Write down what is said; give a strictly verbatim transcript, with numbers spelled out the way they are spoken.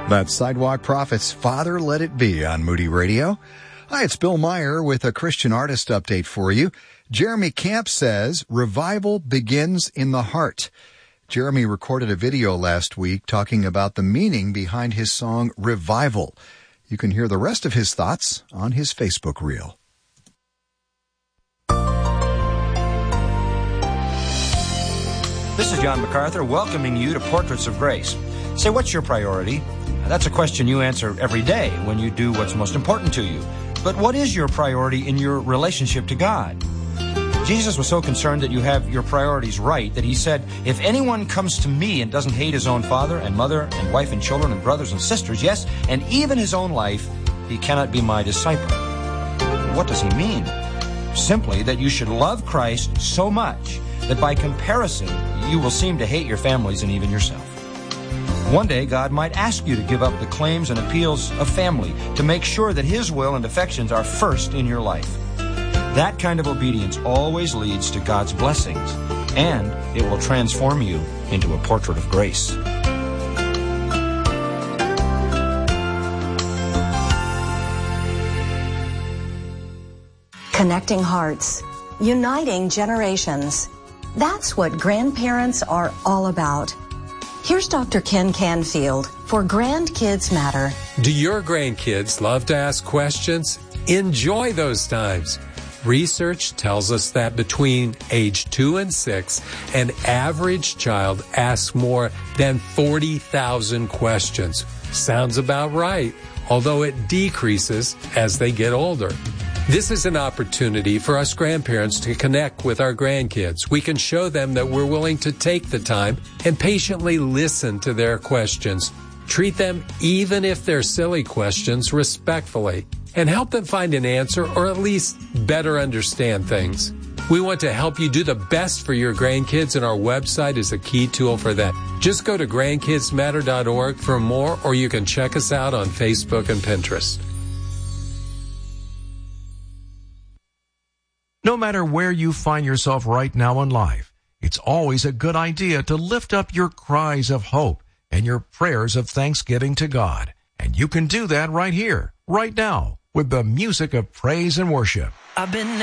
That's Sidewalk Prophets, Father Let It Be on Moody Radio. Hi, it's Bill Meyer with a Christian artist update for you. Jeremy Camp says, revival begins in the heart. Jeremy recorded a video last week talking about the meaning behind his song, Revival. You can hear the rest of his thoughts on his Facebook reel. This is John MacArthur welcoming you to Portraits of Grace. Say, what's your priority? That's a question you answer every day when you do what's most important to you. But what is your priority in your relationship to God? Jesus was so concerned that you have your priorities right that he said, if anyone comes to me and doesn't hate his own father and mother and wife and children and brothers and sisters, yes, and even his own life, he cannot be my disciple. What does he mean? Simply that you should love Christ so much that by comparison, you will seem to hate your families and even yourself. One day, God might ask you to give up the claims and appeals of family to make sure that his will and affections are first in your life. That kind of obedience always leads to God's blessings, and it will transform you into a portrait of grace. Connecting hearts, uniting generations. That's what grandparents are all about. Here's Doctor Ken Canfield for Grandkids Matter. Do your grandkids love to ask questions? Enjoy those times. Research tells us that between age two and six, an average child asks more than forty thousand questions. Sounds about right, although it decreases as they get older. This is an opportunity for us grandparents to connect with our grandkids. We can show them that we're willing to take the time and patiently listen to their questions. Treat them, even if they're silly questions, respectfully, and help them find an answer or at least better understand things. We want to help you do the best for your grandkids, and our website is a key tool for that. Just go to grandkids matter dot org for more, or you can check us out on Facebook and Pinterest. No matter where you find yourself right now in life, it's always a good idea to lift up your cries of hope and your prayers of thanksgiving to God. And you can do that right here, right now, with the music of praise and worship. I've been